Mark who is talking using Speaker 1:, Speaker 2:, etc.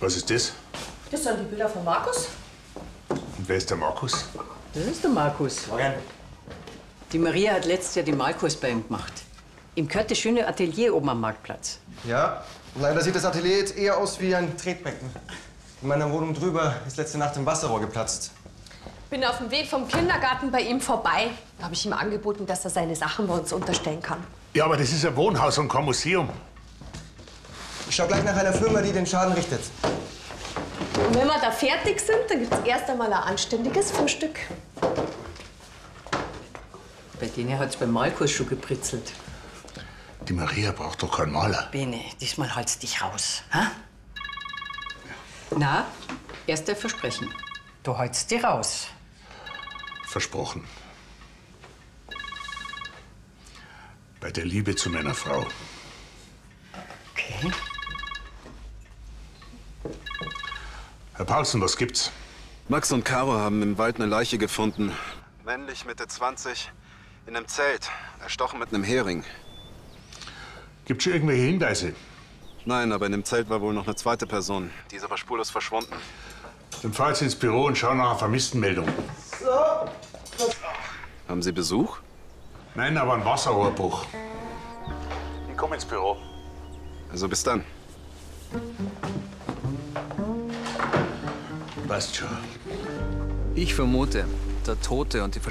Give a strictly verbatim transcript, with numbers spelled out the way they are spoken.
Speaker 1: Was ist das?
Speaker 2: Das sind die Bilder von Markus.
Speaker 1: Und wer ist der Markus?
Speaker 3: Das ist der Markus.
Speaker 4: Morgen.
Speaker 3: Die Maria hat letztes Jahr die Malkurs bei ihm gemacht. Ihm gehört das schöne Atelier oben am Marktplatz.
Speaker 4: Ja, leider sieht das Atelier jetzt eher aus wie ein Tretbecken. In meiner Wohnung drüber ist letzte Nacht im Wasserrohr geplatzt.
Speaker 2: Bin auf dem Weg vom Kindergarten bei ihm vorbei. Da habe ich ihm angeboten, dass er seine Sachen bei uns unterstellen kann.
Speaker 1: Ja, aber das ist ein Wohnhaus und kein Museum.
Speaker 4: Ich schau gleich nach einer Firma, die den Schaden richtet.
Speaker 2: Und wenn wir da fertig sind, dann gibt's erst einmal ein anständiges Frühstück.
Speaker 3: Bei denen hat's beim Malkurs schon gepritzelt.
Speaker 1: Die Maria braucht doch keinen Maler.
Speaker 3: Bene, diesmal halt's dich raus. Ha? Na, erst ein Versprechen. Du haltst dich raus.
Speaker 1: Versprochen. Bei der Liebe zu meiner Frau.
Speaker 3: Okay.
Speaker 1: Herr Paulsen, was gibt's?
Speaker 5: Max und Caro haben im Wald eine Leiche gefunden. Männlich, Mitte zwanzig, in einem Zelt, erstochen mit einem Hering.
Speaker 1: Gibt's schon irgendwelche Hinweise?
Speaker 5: Nein, aber in dem Zelt war wohl noch eine zweite Person. Die ist aber spurlos verschwunden.
Speaker 1: Dann fahr jetzt ins Büro und schau nach einer Vermisstenmeldung.
Speaker 5: Haben Sie Besuch?
Speaker 1: Nein, aber ein Wasserrohrbruch. Ich komm ins Büro.
Speaker 5: Also bis dann.
Speaker 1: Passt schon.
Speaker 6: Ich vermute, der Tote und die